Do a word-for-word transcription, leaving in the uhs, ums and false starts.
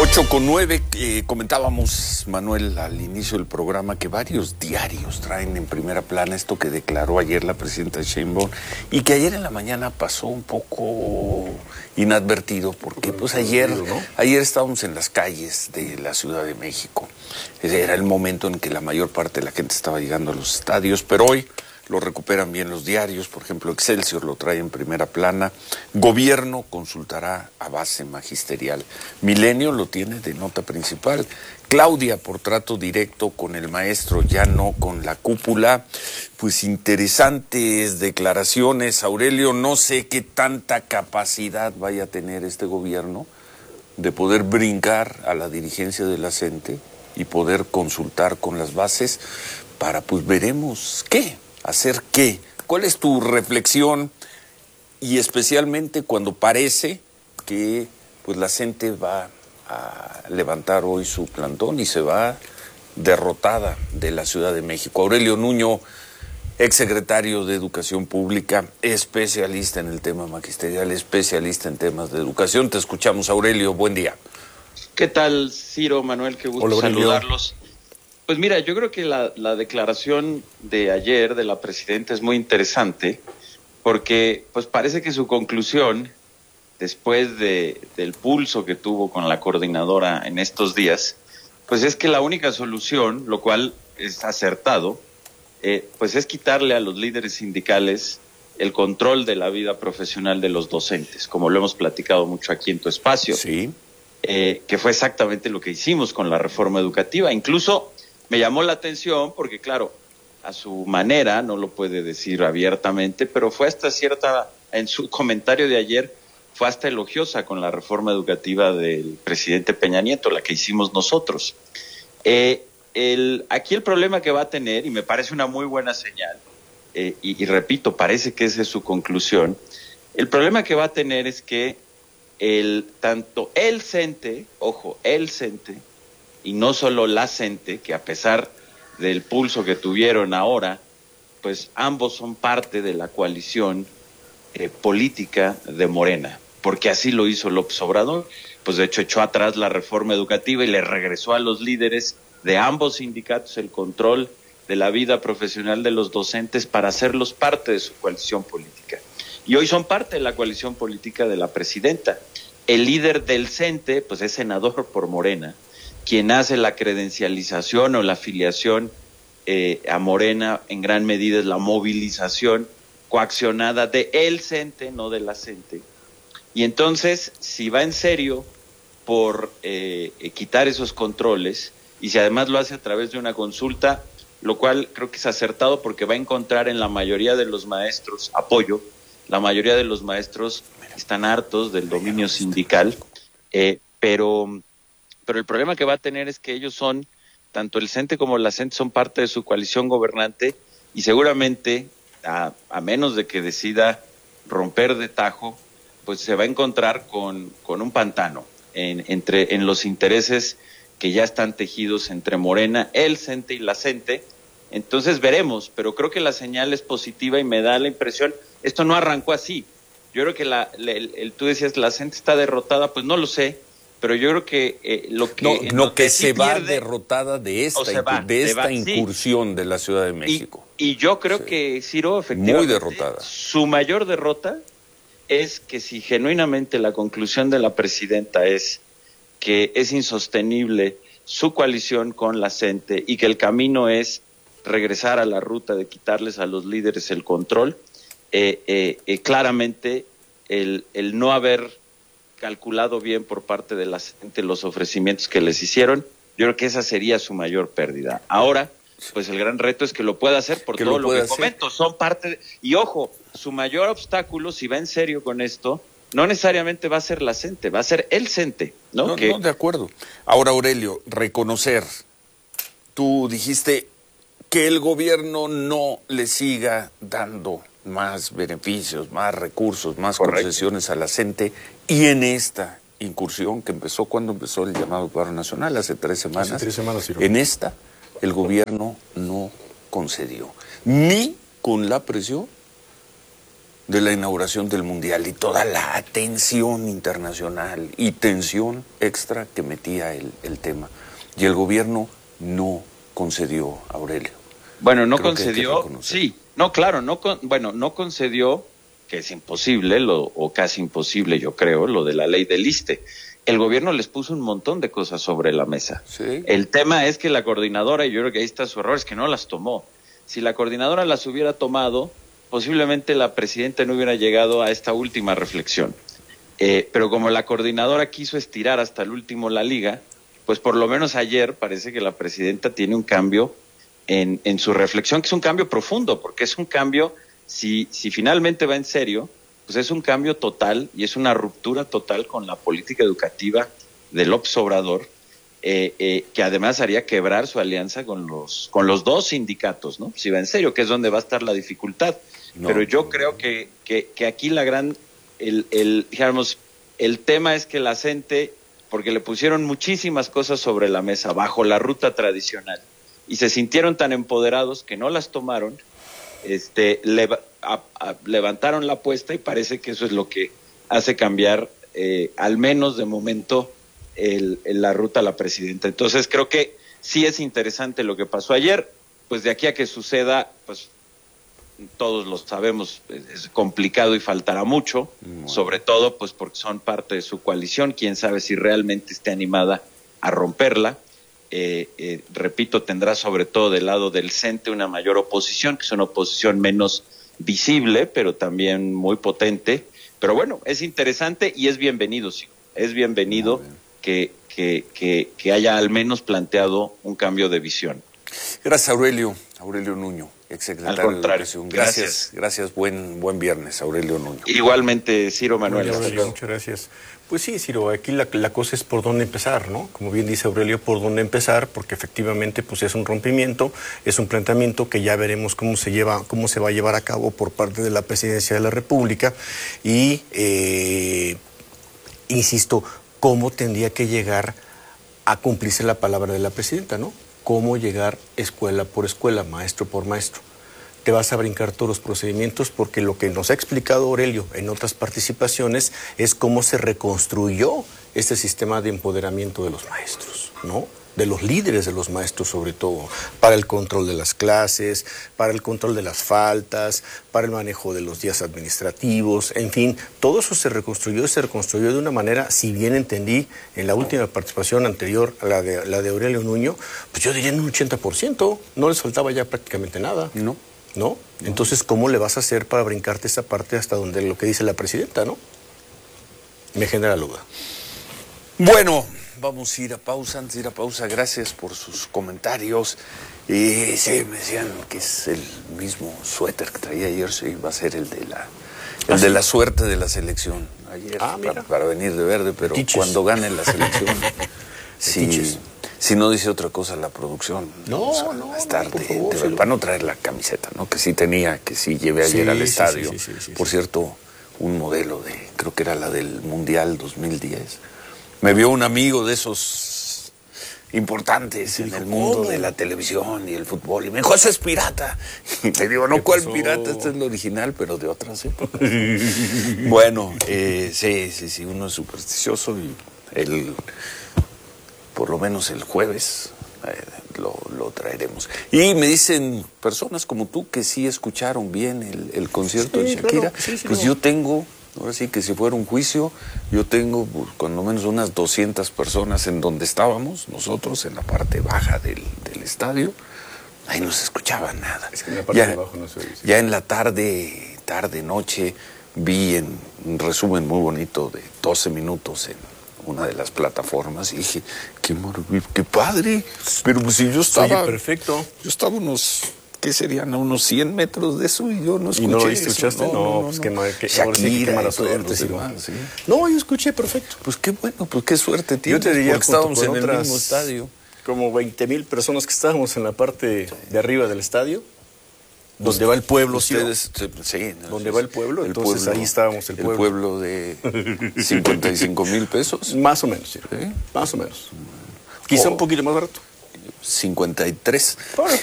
Ocho con nueve, eh, comentábamos, Manuel, al inicio del programa, que varios diarios traen en primera plana esto que declaró ayer la presidenta Sheinbaum y que ayer en la mañana pasó un poco inadvertido, porque pues ayer, ¿no? ayer estábamos en las calles de la Ciudad de México. Era el momento en que la mayor parte de la gente estaba llegando a los estadios, pero hoy lo recuperan bien los diarios. Por ejemplo, Excelsior lo trae en primera plana. Gobierno consultará a base magisterial. Milenio lo tiene de nota principal. Claudia, por trato directo con el maestro, ya no con la cúpula. Pues interesantes declaraciones. Aurelio, no sé qué tanta capacidad vaya a tener este gobierno de poder brincar a la dirigencia de la CENTE y poder consultar con las bases para, pues veremos qué. ¿Hacer qué? ¿Cuál es tu reflexión? Y especialmente cuando parece que pues la CENTE va a levantar hoy su plantón y se va derrotada de la Ciudad de México. Aurelio Nuño, exsecretario de Educación Pública, especialista en el tema magisterial, especialista en temas de educación. Te escuchamos, Aurelio. Buen día. ¿Qué tal, Ciro, Manuel? Qué gusto Hola, saludarlos. Pues mira, yo creo que la, la declaración de ayer de la presidenta es muy interesante porque pues parece que su conclusión, después de, del pulso que tuvo con la coordinadora en estos días, pues es que la única solución, lo cual es acertado, eh, pues es quitarle a los líderes sindicales el control de la vida profesional de los docentes, como lo hemos platicado mucho aquí en tu espacio, sí. eh, que fue exactamente lo que hicimos con la reforma educativa. Incluso me llamó la atención porque, claro, a su manera, no lo puede decir abiertamente, pero fue hasta cierta, en su comentario de ayer, fue hasta elogiosa con la reforma educativa del presidente Peña Nieto, la que hicimos nosotros. Eh, el, aquí el problema que va a tener, y me parece una muy buena señal, eh, y, y repito, parece que esa es su conclusión, el problema que va a tener es que el, tanto el CENTE, ojo, el CENTE, y no solo la CENTE, que a pesar del pulso que tuvieron ahora, pues ambos son parte de la coalición eh, política de Morena, porque así lo hizo López Obrador, pues de hecho echó atrás la reforma educativa y le regresó a los líderes de ambos sindicatos el control de la vida profesional de los docentes para hacerlos parte de su coalición política. Y hoy son parte de la coalición política de la presidenta. El líder del CENTE, pues es senador por Morena, quien hace la credencialización o la afiliación eh, a Morena en gran medida es la movilización coaccionada de el CENTE, no de la CENTE. Y entonces, si va en serio por eh, quitar esos controles, y si además lo hace a través de una consulta, lo cual creo que es acertado porque va a encontrar en la mayoría de los maestros apoyo, la mayoría de los maestros están hartos del dominio sindical, eh, pero... Pero el problema que va a tener es que ellos son, tanto el CENTE como la CENTE son parte de su coalición gobernante y seguramente, a, a menos de que decida romper de tajo, pues se va a encontrar con, con un pantano en, entre, en los intereses que ya están tejidos entre Morena, el CENTE y la CENTE. Entonces veremos, pero creo que la señal es positiva y me da la impresión, esto no arrancó así. Yo creo que la, la, el, el, tú decías, la CENTE está derrotada, pues no lo sé. Pero yo creo que eh, lo que... No, no lo que, que se sí va pierde, derrotada de esta, va, de esta va, incursión sí. de la Ciudad de México. Y, y yo creo sí. que, Ciro, efectivamente... Muy derrotada. Su mayor derrota es que si genuinamente la conclusión de la presidenta es que es insostenible su coalición con la CENTE y que el camino es regresar a la ruta de quitarles a los líderes el control, eh, eh, eh, claramente el, el no haber calculado bien por parte de la CENTE los ofrecimientos que les hicieron, yo creo que esa sería su mayor pérdida. Ahora, pues el gran reto es que lo pueda hacer por que todo lo, lo que hacer. comento, son parte de... Y ojo, su mayor obstáculo, si va en serio con esto, no necesariamente va a ser la CENTE, va a ser el CENTE, ¿no? No, que... no, de acuerdo. Ahora, Aurelio, reconocer, tú dijiste que el gobierno no le siga dando más beneficios, más recursos, más Correcto. concesiones a la CENTE, y en esta incursión que empezó, cuando empezó el llamado paro nacional, hace tres semanas, hace tres semanas sí, en esta el gobierno no concedió, ni con la presión de la inauguración del Mundial y toda la atención internacional y tensión extra que metía el, el tema. Y el gobierno no concedió, Aurelio. Bueno, no Creo concedió, sí, no, claro, no, con, bueno, no concedió, que es imposible, lo, o casi imposible, yo creo, lo de la ley del ISSSTE. El gobierno les puso un montón de cosas sobre la mesa. ¿Sí? El tema es que la coordinadora, y yo creo que ahí está su error, es que no las tomó. Si la coordinadora las hubiera tomado, posiblemente la presidenta no hubiera llegado a esta última reflexión. Eh, pero como la coordinadora quiso estirar hasta el último la liga, pues por lo menos ayer parece que la presidenta tiene un cambio en, en su reflexión, que es un cambio profundo, porque es un cambio, si, si finalmente va en serio, pues es un cambio total y es una ruptura total con la política educativa de López Obrador, eh, eh, que además haría quebrar su alianza con los, con los dos sindicatos, ¿no? Si va en serio, que es donde va a estar la dificultad. No, Pero yo no, creo no. Que, que, que aquí la gran, el, el, digamos, el tema es que la gente, porque le pusieron muchísimas cosas sobre la mesa bajo la ruta tradicional y se sintieron tan empoderados que no las tomaron, este, le, a, a, levantaron la apuesta y parece que eso es lo que hace cambiar, eh, al menos de momento, el, el, la ruta a la presidenta. Entonces creo que sí es interesante lo que pasó ayer, pues de aquí a que suceda, pues todos lo sabemos, es complicado y faltará mucho, bueno. Sobre todo pues porque son parte de su coalición, quién sabe si realmente esté animada a romperla. Eh, eh, repito, tendrá sobre todo del lado del CENTE una mayor oposición, que es una oposición menos visible, pero también muy potente. Pero bueno, es interesante y es bienvenido, sí, es bienvenido que, que, que, que haya al menos planteado un cambio de visión. Gracias, Aurelio, Aurelio Nuño, exsecretario Al contrario, de Educación. Gracias, gracias, gracias, buen, buen viernes, Aurelio Nuño. Igualmente, Ciro Manuel. Aurelio, muchas gracias. Pues sí, Ciro, aquí la, la cosa es por dónde empezar, ¿no? Como bien dice Aurelio, por dónde empezar, porque efectivamente pues es un rompimiento, es un planteamiento que ya veremos cómo se lleva, cómo se va a llevar a cabo por parte de la Presidencia de la República y, eh, insisto, cómo tendría que llegar a cumplirse la palabra de la presidenta, ¿no? Cómo llegar escuela por escuela, maestro por maestro. Te vas a brincar todos los procedimientos porque lo que nos ha explicado Aurelio en otras participaciones es cómo se reconstruyó este sistema de empoderamiento de los maestros, ¿no? De los líderes de los maestros sobre todo, para el control de las clases, para el control de las faltas, para el manejo de los días administrativos, en fin, todo eso se reconstruyó y se reconstruyó de una manera, si bien entendí en la última participación anterior a la de, la de Aurelio Nuño, pues yo diría en un ochenta por ciento, no les faltaba ya prácticamente nada. No. ¿No? Entonces, ¿cómo le vas a hacer para brincarte esa parte hasta donde lo que dice la presidenta, ¿no? Me genera duda. Bueno, vamos a ir a pausa, antes de ir a pausa, gracias por sus comentarios. Y sí, me decían que es el mismo suéter que traía ayer, sí, va a ser el de la, el ¿Ah, de sí? la suerte de la selección. Ayer, ah, para, para venir de verde, pero Tiches. Cuando gane la selección, sí. Si no dice otra cosa la producción, no, o sea, no, va a estar no, de, favor, de, sí, para no traer la camiseta, ¿no? Que sí tenía, que sí llevé ayer sí, al estadio. Sí, sí, sí, sí, Por sí. cierto, un modelo de, creo que era la del Mundial dos mil diez. Me vio un amigo de esos importantes en dijo, el mundo ¿cómo? de la televisión y el fútbol. Y me dijo, eso es pirata. Y le digo, no, ¿cuál pirata? Este es lo original, pero de otras épocas. Bueno, eh, sí, sí, sí, uno es supersticioso y el... por lo menos el jueves eh, lo, lo traeremos. Y me dicen personas como tú que sí escucharon bien el, el concierto sí, de Shakira. Claro, sí, sí, pues no. yo tengo, ahora sí que si fuera un juicio, yo tengo pues, cuando menos unas doscientas personas en donde estábamos, nosotros, en la parte baja del, del estadio. Ahí no se escuchaba nada. Es que en la parte ya, de abajo no se oye. Ya en la tarde, tarde, noche, vi en un resumen muy bonito de doce minutos en una de las plataformas y dije, qué maravilla, qué padre, pero pues si yo estaba... Oye, perfecto. Yo estaba unos, ¿qué serían? A unos cien metros de eso y yo no escuché. ¿Y no lo eso. escuchaste? No, no, no, pues qué, mal, qué, Shakira, qué mala y suerte. Sí, sí. No, yo escuché perfecto. Pues qué bueno, pues qué suerte tienes. Yo te diría porque estábamos en otras, el mismo estadio. Como veinte mil personas que estábamos en la parte de arriba del estadio. Donde va el pueblo, ustedes, sí. sí no, donde va el pueblo, el entonces pueblo, ahí estábamos, el pueblo. El pueblo de cincuenta y cinco mil pesos. Más o menos, sí. ¿Sí? Más o menos. Quizá oh, un poquito más barato. cincuenta y tres. Bueno,